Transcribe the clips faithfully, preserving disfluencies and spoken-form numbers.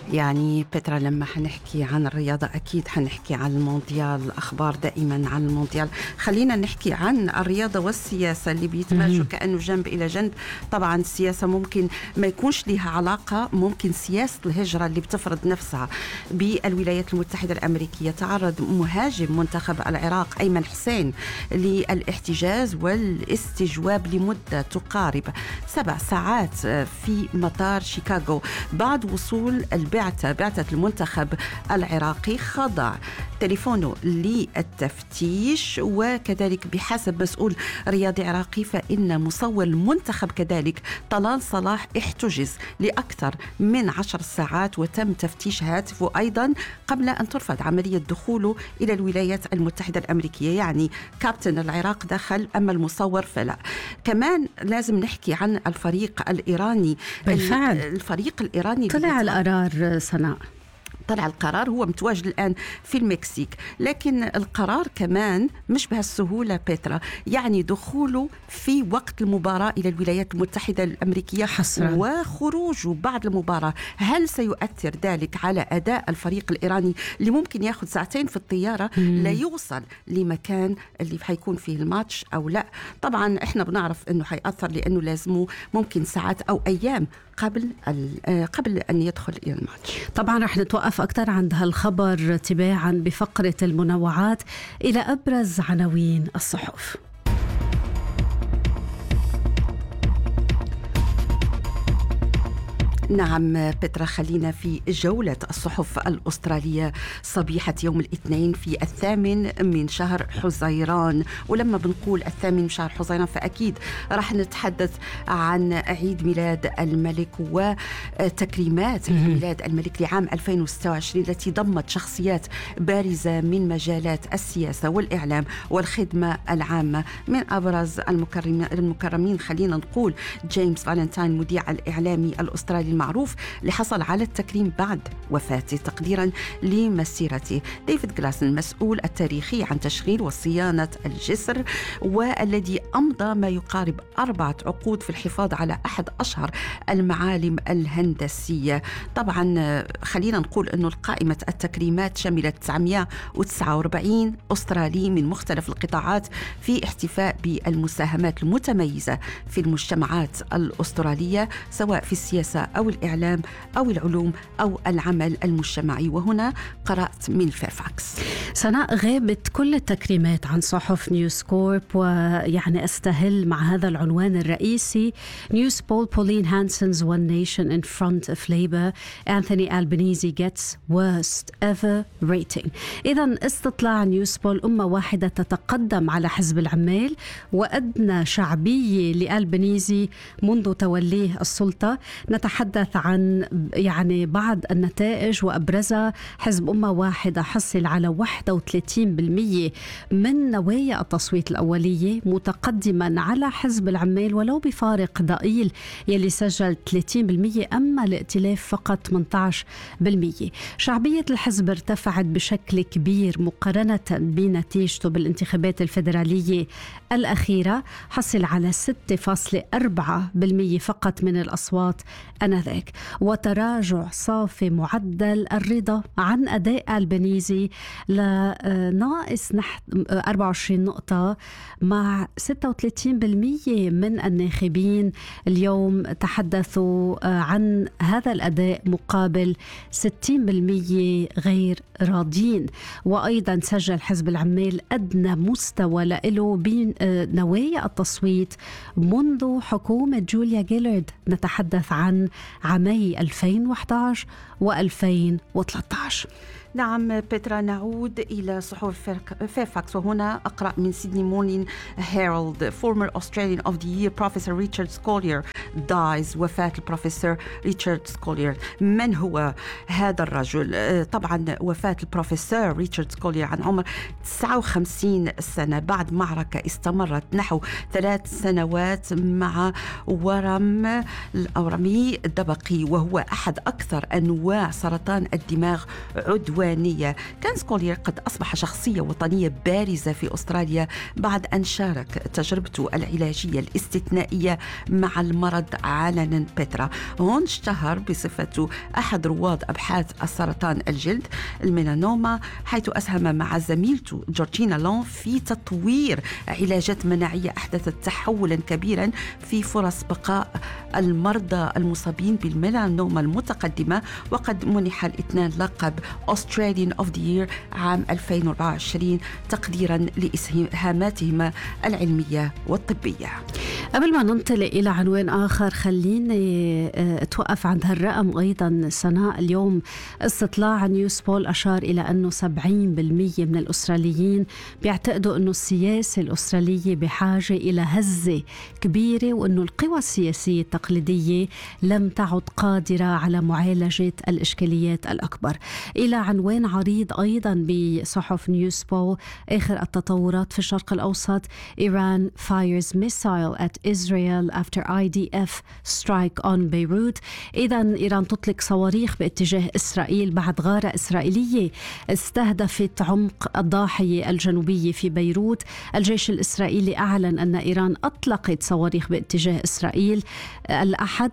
يعني بترا لما حنحكي عن الرياضة أكيد حنحكي عن المونديال، الأخبار دائما عن المونديال. خلينا نحكي عن الرياضة والسياسة اللي بيتماشوا كأنه جنب إلى جنب. طبعا السياسة ممكن ما يكونش لها علاقة، ممكن سياسة الهجرة اللي بتفرض نفسها بالولايات المتحدة الأمريكية. تعرض مهاجم منتخب العراق أيمن حسين للاحتجاز والاستجواب لمدة تقارب سبع ساعات في مطار شيكاغو بعد وصول البعثة بعثة المنتخب العراقي. خضع تليفونه للتفتيش، وكذلك بحسب مسؤول رياضي عراقي فإن مصور المنتخب كذلك طلال صلاح احتجز لأكثر من عشر ساعات وتم تفتيش هاتفه أيضا قبل أن ترفض عملية دخوله إلى الولايات المتحدة الأمريكية. يعني كابتن العراق دخل أما المصور فلا. كمان لازم نحكي عن الفريق الإيراني. بالفعل الفريق الإيراني طلع القرار سناء طلع القرار، هو متواجد الآن في المكسيك، لكن القرار كمان مش بهالسهولة بيترا. يعني دخوله في وقت المباراة إلى الولايات المتحدة الأمريكية حسرا وخروجه بعد المباراة، هل سيؤثر ذلك على أداء الفريق الإيراني اللي ممكن ياخد ساعتين في الطيارة لا يوصل لمكان اللي حيكون فيه الماتش أو لا؟ طبعا احنا بنعرف أنه حيأثر لأنه لازمه ممكن ساعات أو أيام قبل قبل أن يدخل إلى الماتش. طبعا رح نتوقف أكثر عند هالخبر تباعا بفقرة المنوعات إلى أبرز عناوين الصحف. نعم بترا، خلينا في جولة الصحف الأسترالية صبيحة يوم الاثنين في الثامن من شهر حزيران. ولما بنقول الثامن من شهر حزيران فأكيد راح نتحدث عن عيد ميلاد الملك وتكريمات عيد ميلاد الملك لعام ألفين وستة وعشرين التي ضمت شخصيات بارزة من مجالات السياسة والإعلام والخدمة العامة. من أبرز المكرمين خلينا نقول جيمس فالنتاين مذيع الإعلامي الأسترالي معروف اللي حصل على التكريم بعد وفاته تقديرا لمسيرته. ديفيد جلاسن مسؤول التاريخي عن تشغيل وصيانة الجسر، والذي أمضى ما يقارب أربعة عقود في الحفاظ على أحد أشهر المعالم الهندسية. طبعا خلينا نقول أنه قائمة التكريمات شملت تسعمائة وتسعة وأربعين أسترالي من مختلف القطاعات في احتفاء بالمساهمات المتميزة في المجتمعات الأسترالية سواء في السياسة أو الإعلام أو العلوم أو العمل المجتمعي. وهنا قرأت من فيرفاكس. سناء، غابت كل التكريمات عن صحف نيوز كورب، ويعني أستهل مع هذا العنوان الرئيسي: نيوز بول Pauline Hanson's One Nation in front of Labour, Anthony Albanese gets worst ever rating. إذن استطلاع نيوز بول أمة واحدة تتقدم على حزب العمال وأدنى شعبية لألبانيزي منذ توليه السلطة. نتحدث عن يعني بعض النتائج وأبرزها: حزب أمة واحدة حصل على واحد وثلاثين بالمئة من نوايا التصويت الأولية، متقدما على حزب العمال ولو بفارق ضئيل يلي سجل ثلاثين بالمئة، أما الائتلاف فقط ثمانية عشر بالمئة. شعبية الحزب ارتفعت بشكل كبير مقارنة بنتيجته بالانتخابات الفيدرالية الأخيرة، حصل على ستة فاصلة أربعة بالمئة فقط من الأصوات أنذاك. وتراجع صافي معدل الرضا عن أداء ألبانيزي لناقص أربعة وعشرين نقطة، مع ستة وثلاثين بالمئة من الناخبين اليوم تحدثوا عن هذا الأداء مقابل ستين بالمئة غير راضين. وأيضا سجل حزب العمال أدنى مستوى له بنوايا التصويت منذ حكومة جوليا جيلارد، نتحدث عن عامي ألفين وأحد عشر وألفين وثلاثة عشر. نعم بترا، نعود إلى صحف فيرفاكس، وهنا أقرأ من سيدني مورنينغ هيرالد: former Australian of the Year Professor Richard Scolyer dies. وفاة البروفيسور ريتشارد سكولير. من هو هذا الرجل؟ طبعا وفاة البروفيسور ريتشارد سكولير عن عمر تسعة وخمسين سنة بعد معركة استمرت نحو ثلاث سنوات مع ورم الأورامي الدبقي، وهو أحد أكثر أنواع سرطان الدماغ عدوى العدوانية. كان سكولير قد أصبح شخصية وطنية بارزة في أستراليا بعد أن شارك تجربته العلاجية الاستثنائية مع المرض علنا بترا. هون اشتهر بصفته أحد رواد أبحاث السرطان الجلد الميلانوما، حيث أسهم مع زميلته جورجينا لون في تطوير علاجات مناعية أحدثت تحولا كبيرا في فرص بقاء المرضى المصابين بالميلانوما المتقدمة. وقد منح الاثنان لقب Australian of the Year عام ألفين وأربعة وعشرين تقديرا لإسهاماتهما العلمية والطبية. قبل ما ننطلق إلى عنوان آخر خليني أتوقف عند هالرقم أيضا. سناء، اليوم استطلاع نيوز بول أشار إلى أنه سبعين بالمية من الأستراليين بيعتقدوا أنه السياسة الأسترالية بحاجة إلى هزة كبيرة، وأنه القوى السياسية التقليدية لم تعد قادرة على معالجة الإشكاليات الأكبر. إلى عنوان عريض أيضا بصحف نيوز بول، آخر التطورات في الشرق الأوسط. Iran fires missile at Israel after I D F strike on Beirut. إذن إيران تطلق صواريخ باتجاه إسرائيل بعد غارة إسرائيلية استهدفت عمق الضاحية الجنوبية في بيروت. الجيش الإسرائيلي أعلن أن إيران أطلقت صواريخ باتجاه إسرائيل الأحد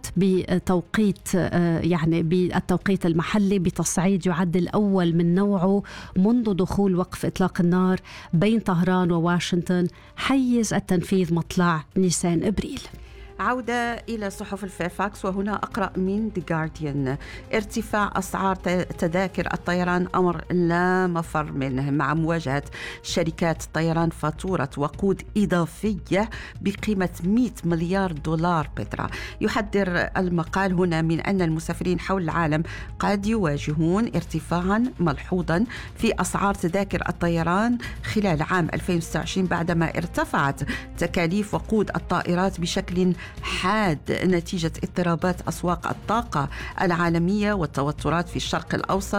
بتوقيت يعني بالتوقيت المحلي بتصعيد يعد الأول من نوعه منذ دخول وقف إطلاق النار بين طهران وواشنطن حيز التنفيذ مطلع نيسان إبريل. عودة إلى صحف الفيرفاكس، وهنا أقرأ من The Guardian: ارتفاع أسعار تذاكر الطيران أمر لا مفر منه، مع مواجهة شركات الطيران فاتورة وقود إضافية بقيمة مئة مليار دولار بترا. يحذر المقال هنا من أن المسافرين حول العالم قد يواجهون ارتفاعا ملحوظا في أسعار تذاكر الطيران خلال عام ألفين وستة وعشرين بعدما ارتفعت تكاليف وقود الطائرات بشكل حاد نتيجة اضطرابات أسواق الطاقة العالمية والتوترات في الشرق الأوسط.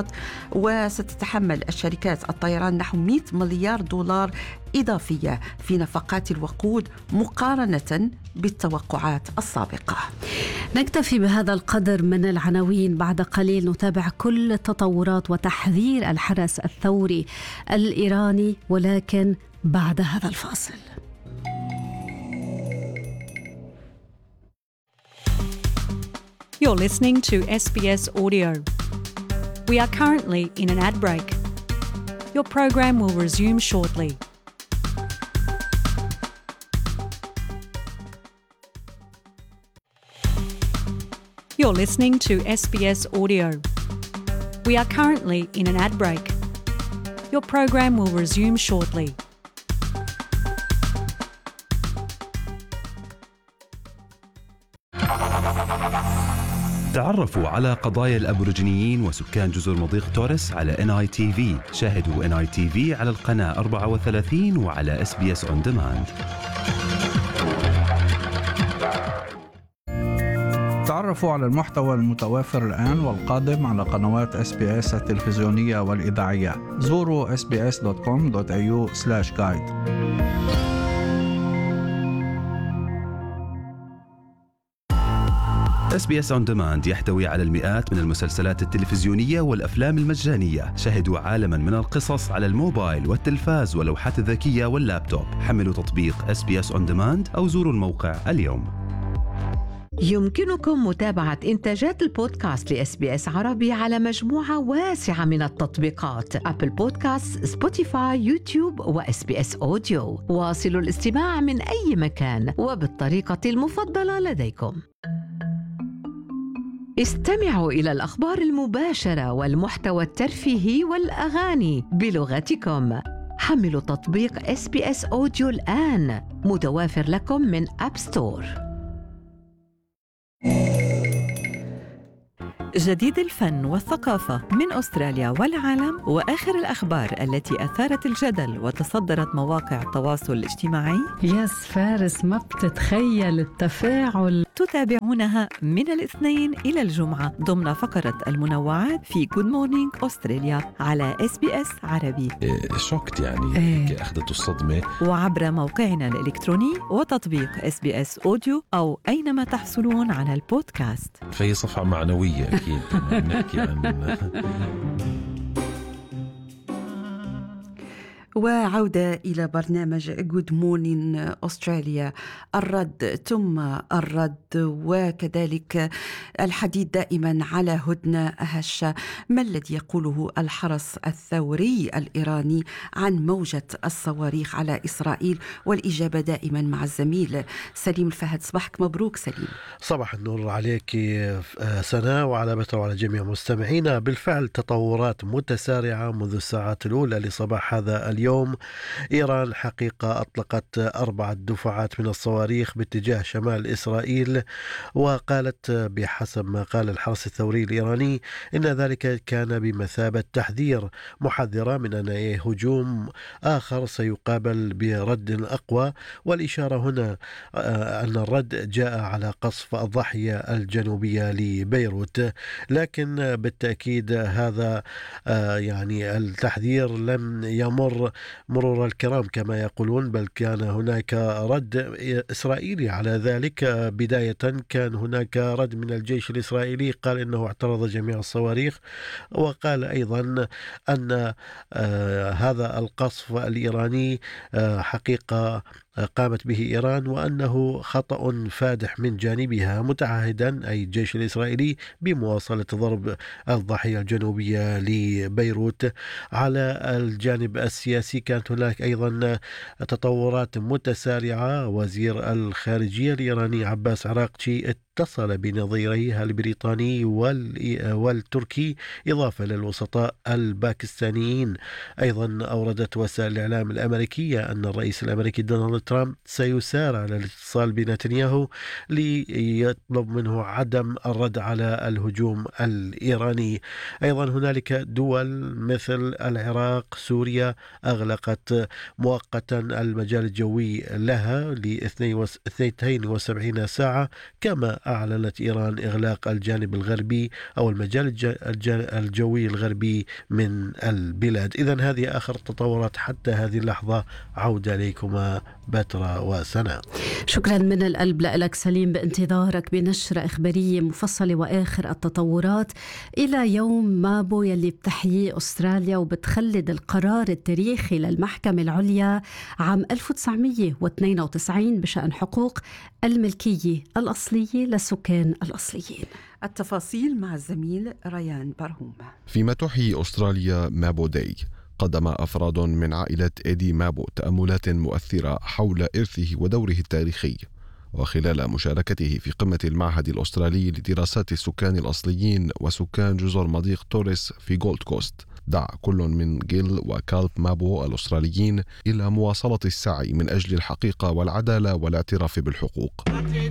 وستتحمل الشركات الطيران نحو مئة مليار دولار إضافية في نفقات الوقود مقارنة بالتوقعات السابقة. نكتفي بهذا القدر من العناوين. بعد قليل نتابع كل التطورات وتحذير الحرس الثوري الإيراني، ولكن بعد هذا الفاصل. You're listening to S B S Audio. We are currently in an ad break. Your program will resume shortly. You're listening to S B S Audio. We are currently in an ad break. Your program will resume shortly. تعرفوا على قضايا الأبوريجينيين وسكان جزر مضيق توريس على إن آي تي في. شاهدوا إن آي تي في على القناة أربعة وثلاثين وعلى إس بي إس On Demand. تعرفوا على المحتوى المتوافر الآن والقادم على قنوات إس بي إس التلفزيونية والإذاعية. زوروا إس بي إس دوت كوم دوت إيه يو سلاش جايد. إس بي إس On Demand يحتوي على المئات من المسلسلات التلفزيونية والأفلام المجانية. شاهدوا عالماً من القصص على الموبايل والتلفاز واللوحات الذكية واللابتوب. حملوا تطبيق إس بي إس On Demand أو زوروا الموقع اليوم. يمكنكم متابعة إنتاجات البودكاست لإس بي إس عربي على مجموعة واسعة من التطبيقات: أبل بودكاست، سبوتيفاي، يوتيوب وإس بي إس أوديو. واصلوا الاستماع من أي مكان وبالطريقة المفضلة لديكم. استمعوا إلى الأخبار المباشرة والمحتوى الترفيهي والأغاني بلغتكم. حملوا تطبيق إس بي إس أوديو الآن، متوافر لكم من أب ستور. جديد الفن والثقافة من أستراليا والعالم، وآخر الأخبار التي أثارت الجدل وتصدرت مواقع التواصل الاجتماعي. يس فارس، ما بتتخيل التفاعل. تتابعونها من الاثنين إلى الجمعة ضمن فقرة المنوعات في Good Morning أستراليا على إس بي إس عربي. إيه شوكت يعني إيه. أخذت الصدمة. وعبر موقعنا الإلكتروني وتطبيق إس بي إس أوديو أو أينما تحصلون على البودكاست. فهي صفحة معنوية أكيد. نحكي عن وعودة إلى برنامج Good Morning أستراليا. الرد ثم الرد، وكذلك الحديث دائما على هدنة هشة. ما الذي يقوله الحرس الثوري الإيراني عن موجة الصواريخ على إسرائيل؟ والإجابة دائما مع الزميل سليم الفهد. صباحك مبروك سليم. صباح النور عليك سناء وعلى بتر وعلى جميع مستمعينا. بالفعل تطورات متسارعة منذ الساعات الأولى لصباح هذا اليوم. إيران حقيقة أطلقت أربعة دفعات من الصواريخ باتجاه شمال إسرائيل، وقالت بحسب ما قال الحرس الثوري الإيراني إن ذلك كان بمثابة تحذير، محذرة من أن هجوم آخر سيقابل برد أقوى. والإشارة هنا أن الرد جاء على قصف الضاحية الجنوبية لبيروت، لكن بالتأكيد هذا يعني التحذير لم يمر مرور الكرام كما يقولون، بل كان هناك رد إسرائيلي على ذلك. بداية كان هناك رد من الجيش الإسرائيلي قال إنه اعترض جميع الصواريخ، وقال أيضا أن هذا القصف الإيراني حقيقة قامت به إيران وأنه خطأ فادح من جانبها، متعهدا أي الجيش الإسرائيلي بمواصلة ضرب الضاحية الجنوبية لبيروت. على الجانب السياسي كانت هناك أيضا تطورات متسارعة. وزير الخارجية الإيراني عباس عراقچي اتصل بنظيريها البريطاني والتركي إضافة للوسطاء الباكستانيين. أيضا أوردت وسائل الإعلام الأمريكية أن الرئيس الأمريكي دونالد ترامب سيسارع على الاتصال بنتنياهو ليطلب منه عدم الرد على الهجوم الإيراني. أيضا هنالك دول مثل العراق، سوريا أغلقت مؤقتا المجال الجوي لها ل اثنتين وسبعين ساعة، كما أعلنت إيران إغلاق الجانب الغربي أو المجال الجوي الغربي من البلاد. إذن هذه آخر التطورات حتى هذه اللحظة. عودة إليكما بترا وسناء. شكرا من القلب لك سليم، بانتظارك بنشرة إخبارية مفصلة وآخر التطورات إلى يوم مابو يلي بتحييه أستراليا وبتخلد القرار التاريخي للمحكمة العليا عام ألف وتسعمية واثنين وتسعين بشأن حقوق الملكية الأصلية للسكان الأصليين. التفاصيل مع الزميل ريان برهوم. فيما تحيي أستراليا مابو داي، قدم أفراد من عائلة إيدي مابو تأملات مؤثرة حول إرثه ودوره التاريخي. وخلال مشاركته في قمة المعهد الأسترالي لدراسات السكان الأصليين وسكان جزر مضيق توريس في جولد كوست، دعا كل من جيل وكالب مابو الأستراليين إلى مواصلة السعي من أجل الحقيقة والعدالة والاعتراف بالحقوق.